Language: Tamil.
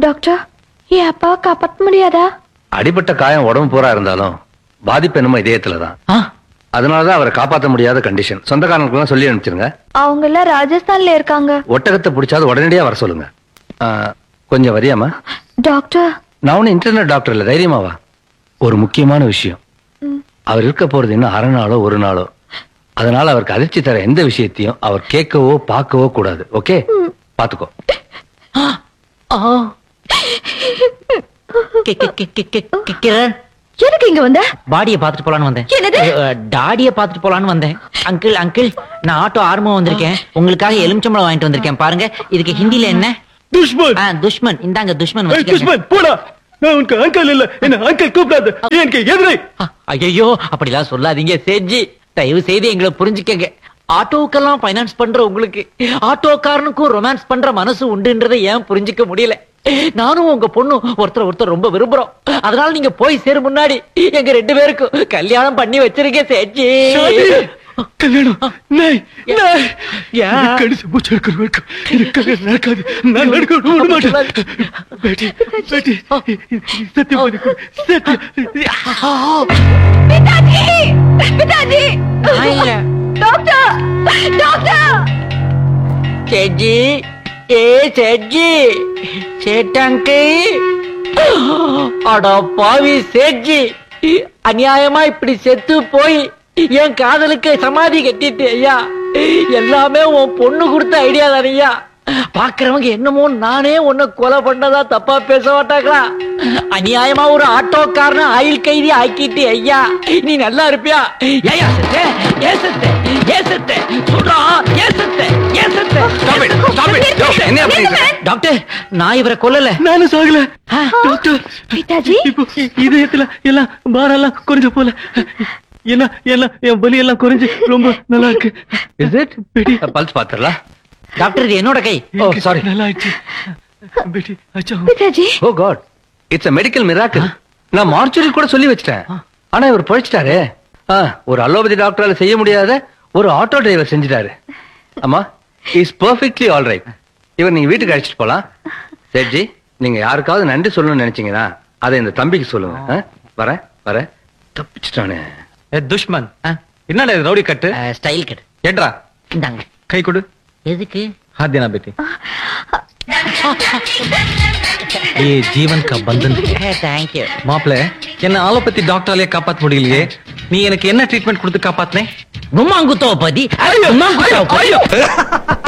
டாக்டர் என் அப்பாவை காப்பாற்ற முடியாதா? அடிபட்ட காயம் உடம்பு பூரா இருந்தாலும் பாதிப்பு என்னமோ இதயத்துலதான். அதனாலதான் அவரை காப்பாற்ற முடியாத கண்டிஷன். சொந்தக்காரங்களுக்கு சொல்லி அனுப்பிச்சிருங்க. அவங்க எல்லாம் ராஜஸ்தான்ல இருக்காங்க. ஒட்டகத்தை பிடிச்சாது உடனடியா வர சொல்லுங்க. கொஞ்சம் வரியாமா? டாக்டர், நான் ஒன்னும் இன்டர்நெட் டாக்டர் இல்ல, தைரியமாவா. ஒரு முக்கியமான விஷயம், அவர் இருக்க போறது இன்னும் அரை நாளோ ஒரு நாளோ. அதனால அவருக்கு அதிர்ச்சி தர எந்த விஷயத்தையும் அவர் கேட்கவோ பார்க்கவோ கூடாது. ஓகே, பாத்துக்கோ. கிரண், எதுக்கு இங்க வந்த? பாடியை பாத்துட்டு போலான்னு வந்தேன். என்னது? டாடியை பாத்துட்டு போலான்னு வந்தேன். அங்கிள் அங்கிள், நான் ஆட்டோ ஆர்மோ வந்திருக்கேன். உங்களுக்காக எலுமிச்சம்பழம் வாங்கிட்டு வந்திருக்கேன். பாருங்க, இதுக்கு ஹிந்தில என்ன? துஷ்மன். துஷ்மன். இந்தாங்க துஷ்மன். துஷ்மன் போடா. நான் உனக்கு அங்கிள் இல்ல, என்ன அங்கிள் கூப்பிடாத. எனக்கு எதிரை. ஐயோ, அப்படிலாம் சொல்லாதீங்க சேட்ஜி. தயவு செய்து எங்களை புரிஞ்சுக்கங்க. ஆட்டோக்கெல்லாம் பைனான்ஸ் பண்ற உங்களுக்கு ஆட்டோக்காரனுக்கும் ரொமான்ஸ் பண்ற மனசு உண்டுன்றதை ஏன் புரிஞ்சுக்க முடியல? நானும் உங்க பொண்ணு ஒருத்தர் ரொம்ப விரும்புறோம். அதனால நீங்க போய் சேரும் முன்னாடி எங்க 2 பேருக்கும் கல்யாணம் பண்ணி வச்சிருக்கேன் சேட்ஜி. கல்யாணம் கடைசி மூச்சு இருக்கிற வரைக்கும் எனக்கு கல்யாணம் நடக்காது. நான் நடக்க விட மாட்டேன். பேட்டி பேட்டி சத்தியம் பண்ணி கொடு. பிதாஜி, பிதாஜி, டாக்டர், டாக்டர். சேட்ஜி, ஏ சேட்ஜி, சேட்டாங்கே. அட பாவி சேட்ஜி, அநியாயமா இப்படி செத்து போய் என் காதலுக்கு சமாதி கட்டிட்டு ஐயா. எல்லாமே உன் பொண்ணு கொடுத்த ஐடியா தானையா. பாக்குறவங்க என்னமோ நானே உன்னை கொலை பண்ணதா தப்பா பேச மாட்டாங்களா? அநியாயமா ஒரு ஆட்டோக்காரன ஆயில் கைதி ஆக்கிட்டு ஐயா. நீ நல்லா இருப்பியா? ஏயா செத்த, ஏ செத்த, ஏ செத்த, சொல்றா, ஏ செத்த, ஏ செத்த. டாக்டர், நான் இவரை கொல்லல. நானும் சாகல டாக்டர். பிதாஜி, இப்போ இதயத்துல எல்லாம் பாரெல்லாம் குறைஞ்ச போல. எல்லாம் என் வலி எல்லாம் குறைஞ்சு ரொம்ப நல்லா இருக்கு. Is it? பேட்டி பல்ஸ் பாத்துறலாம். டாக்டர், இது என்னோட கை. ஓ சாரி. நல்லா ஆயிடுச்சு. பேட்டி அச்சா. பிதாஜி. ஓ God, it's a medical miracle. நான் மார்ச்சுரி கூட சொல்லி வச்சிட்டேன். ஆனா இவர் பழிச்சிட்டாரு. ஒரு அலோபதி டாக்டரால செய்ய முடியாத ஒரு ஆட்டோ டிரைவர் செஞ்சிட்டாரு. அம்மா, இஸ் பெர்ஃபெக்ட்லி ஆல் ரைட். இவர் நீங்க வீட்டுக்கு அழைச்சிட்டு போலாம். சேட்ஜி, நீங்க யாருக்காவது நன்றி சொல்லணும்னு நினைச்சீங்கன்னா அதை இந்த தம்பிக்கு சொல்லுங்க. வரேன் வரேன். தப்பிச்சிட்டானே. துஷ்மன், என்னடா இது ரவுடி கட்டு? Style cut. ஏட்ரா, இந்தாங்க. கை கொடு. எதுக்கு? हाथ देना बेटी. ये जीवन का बंधन है. Thank you. மாப்ள, என்ன ஆலோபதி டாக்டராலே காப்பாத்த முடியலையே. நீ எனக்கு என்ன ட்ரீட்மெண்ட் கொடுத்து காப்பாத்துனே? கும்மாங்குத்தோ பதி. கும்மாங்குத்தோ.